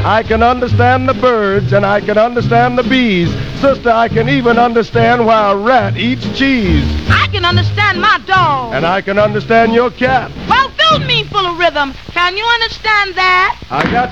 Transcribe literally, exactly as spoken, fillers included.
I can understand the birds and I can understand the bees. Sister, I can even understand why a rat eats cheese. I can understand my dog. And I can understand your cat. Well, fill me full of rhythm. Can you understand that? I got